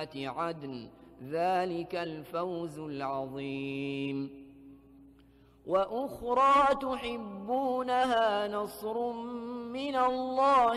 جنات عدن ذلك الفوز العظيم. وأخرى تحبونها نصر من الله